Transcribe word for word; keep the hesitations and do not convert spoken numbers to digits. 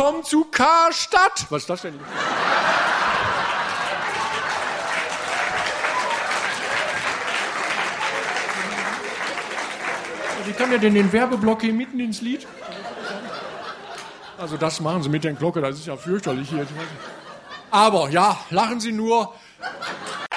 Willkommen zu Karstadt. Was ist das denn? Wie kann der denn den Werbeblock hier mitten ins Lied? Also das machen Sie mit der Glocke, das ist ja fürchterlich hier. Aber ja, lachen Sie nur.